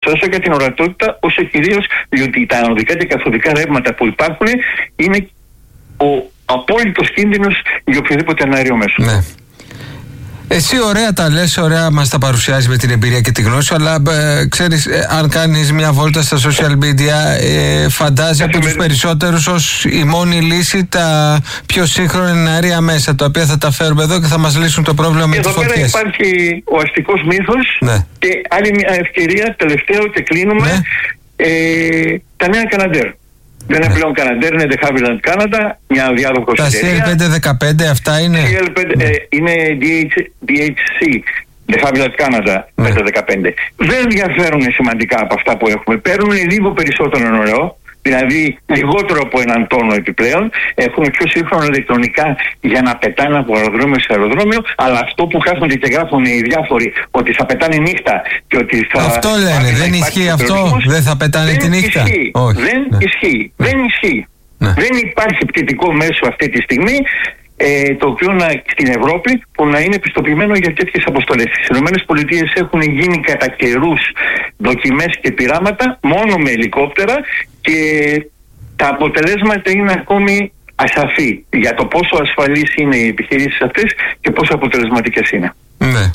τόσο για την ορατότητα, όσο κυρίως διότι τα ανωδικά και καθοδικά ρεύματα που υπάρχουν είναι ο απόλυτος κίνδυνος για οποιοδήποτε εναέριο μέσο. Ναι. Εσύ ωραία τα λες, ωραία μας τα παρουσιάζεις με την εμπειρία και τη γνώση, αλλά ξέρεις, αν κάνεις μια βόλτα στα social media, φαντάζει από τους περισσότερους ως η μόνη λύση τα πιο σύγχρονα αέρια μέσα, τα οποία θα τα φέρουμε εδώ και θα μας λύσουν το πρόβλημα με τις φωτιές. Εδώ πέρα υπάρχει ο αστικός μύθος, ναι. Και άλλη μια ευκαιρία, τελευταίο και κλείνουμε, ναι. Τα νέα Καναντέρ. Δεν είναι πλέον Καναντέρ, είναι The Havilland Canada, μια διάδοχος εταιρεία. Τα CL515 αυτά είναι? Είναι DHC, The Havilland Canada 515. Δεν διαφέρουν σημαντικά από αυτά που έχουμε. Παίρνουν λίγο περισσότερο νερό, δηλαδή λιγότερο από έναν τόνο επιπλέον. Έχουν πιο σύγχρονα ηλεκτρονικά για να πετάνε από αεροδρόμιο σε αεροδρόμιο. Αλλά αυτό που κάθονται και γράφουν οι διάφοροι ότι θα πετάνε νύχτα και ότι θα. Αυτό λένε, δεν ισχύει αυτό? Δεν θα πετάνε τη νύχτα? Δεν ισχύει. Δεν ισχύει. Δεν υπάρχει πτυτικό μέσο αυτή τη στιγμή το οποίο στην Ευρώπη που να είναι πιστοποιημένο για τέτοιες αποστολές. Στις ΗΠΑ έχουν γίνει κατά καιρούς δοκιμές και πειράματα μόνο με ελικόπτερα και τα αποτελέσματα είναι ακόμη ασαφή για το πόσο ασφαλείς είναι οι επιχειρήσεις αυτές και πόσο αποτελεσματικές είναι. Ναι.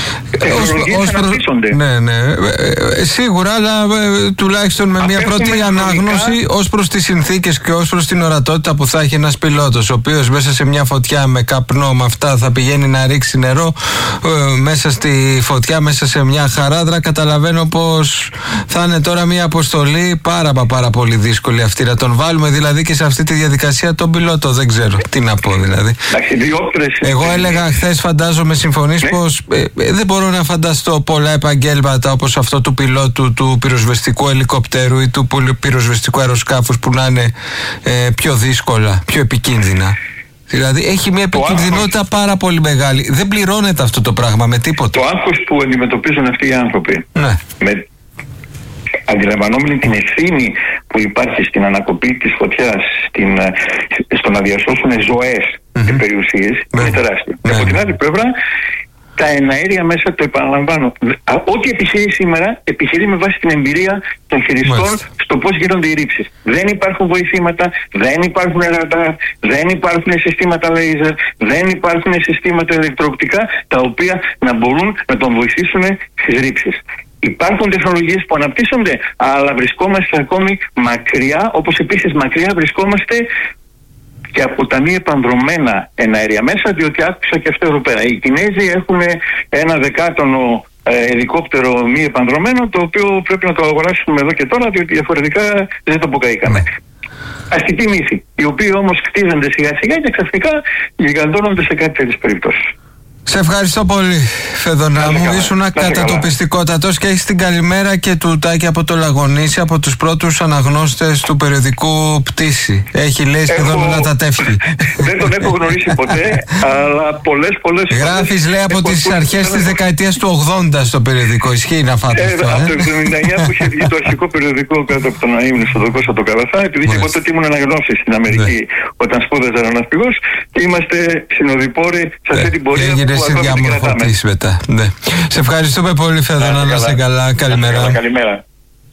Ναι, σίγουρα, αλλά τουλάχιστον με μια πρώτη ανάγνωση ως προς τις συνθήκες και ως προς την ορατότητα που θα έχει ένας πιλότος, ο οποίος μέσα σε μια φωτιά με καπνό με αυτά θα πηγαίνει να ρίξει νερό μέσα στη φωτιά, μέσα σε μια χαράδρα. Καταλαβαίνω πως θα είναι τώρα μια αποστολή πάρα πολύ δύσκολη αυτή, να τον βάλουμε δηλαδή και σε αυτή τη διαδικασία τον πιλότο. Δεν ξέρω τι να πω δηλαδή. Εγώ έλεγα χθες, φαντάζομαι συμφωνείς, πως δεν μπορώ να φανταστώ πολλά επαγγέλματα όπως αυτό του πιλότου του πυροσβεστικού ελικοπτέρου ή του πυροσβεστικού αεροσκάφους που να είναι πιο δύσκολα, πιο επικίνδυνα. Δηλαδή έχει μια επικινδυνότητα πάρα πολύ μεγάλη. Δεν πληρώνεται αυτό το πράγμα με τίποτα. Το άγχος που αντιμετωπίζουν αυτοί οι άνθρωποι, ναι. Αντιλαμβανόμενοι την ευθύνη που υπάρχει στην ανακοπή της φωτιάς, στο να διασώσουν ζωές και περιουσίες, είναι τεράστιο. Από την άλλη πλευρά, τα εναέρια μέσα, το επαναλαμβάνω, ό,τι επιχειρεί σήμερα, επιχειρεί με βάση την εμπειρία των χειριστών στο πώς γίνονται οι ρήψεις. Δεν υπάρχουν βοηθήματα, δεν υπάρχουν ραντάρ, δεν υπάρχουν συστήματα λέιζερ, δεν υπάρχουν συστήματα ηλεκτροοπτικά τα οποία να μπορούν να τον βοηθήσουν στις ρήψεις. Υπάρχουν τεχνολογίες που αναπτύσσονται, αλλά βρισκόμαστε ακόμη μακριά, όπως επίσης μακριά βρισκόμαστε και από τα μη επανδρομένα εναέρια μέσα, διότι άκουσα και αυτό εδώ πέρα. Οι Κινέζοι έχουν ένα 10τονο ελικόπτερο μη επανδρομένο, το οποίο πρέπει να το αγοράσουμε εδώ και τώρα, διότι διαφορετικά δεν το αποκαήκαμε. Αστική μύθη, οι οποίοι όμως κτίζονται σιγά σιγά και ξαφνικά γιγαντώνονται σε κάτι τέτοιες περιπτώσεις. Σε ευχαριστώ πολύ, Φεδωνά μου. Ήσουν κατατοπιστικότατος και έχεις την καλημέρα και του Τάκη από το Λαγονίσι, από τους πρώτους αναγνώστες του περιοδικού Πτήση. Έχει λέει σχεδόν όλα τα τεύχη. Δεν τον έχω γνωρίσει ποτέ, αλλά πολλές. Γράφεις λέει από τις αρχές της δεκαετίας του 80 στο περιοδικό. Ισχύει να φάτε αυτό? Από το 79 που είχε βγει το αρχικό περιοδικό κάτω από τον αείμνη στον Κώστα τον Καραθά, επειδή και εγώ τότε ήμουν αναγνώστης στην Αμερική όταν σπούδαζα αεροναυπηγός και είμαστε συνοδοιπόροι σε αυτή την πορεία. Σε διαμορφωτής μετά. Ναι. Σε ευχαριστούμε πολύ, Φεδωνά, να είστε καλά. Καλημέρα.